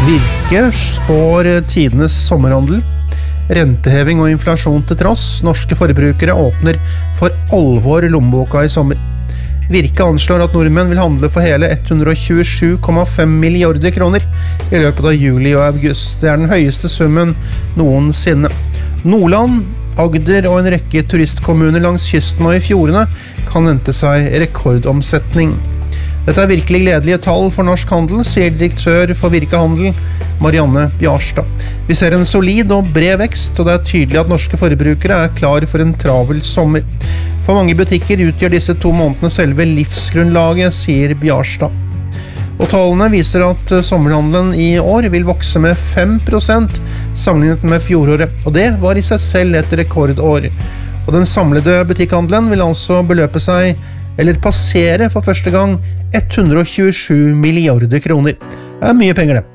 Virke spår tidenes sommerhandel. Renteheving og inflasjon til tross, norske forbrukere åpner for alvor lommeboka i sommer. Virke anslår at nordmenn vil handle for hele 127,5 milliarder kroner i løpet av juli og august. Det er den høyeste summen noensinne. Nordland, Agder og en rekke turistkommuner langs kysten og i fjordene kan vente seg rekordomsetning. Dette er virkelig gledelige tall for norsk handel, sier direktør for Virke Handel, Marianne Bjarstad. Vi ser en solid og bred vekst, og det er tydelig at norske forbrukere er klar for en travel sommer. For mange butikker utgjør disse 2 månedene selve livsgrunnlaget, sier Bjarstad. Og tallene viser at sommerhandelen i år vil vokse med 5% sammenlignet med fjoråret, og det var i seg selv et rekordår. Og den samlede butikkhandelen vil altså beløpe seg, eller passere for første gang, 127 milliarder kroner. Det er mye penger det.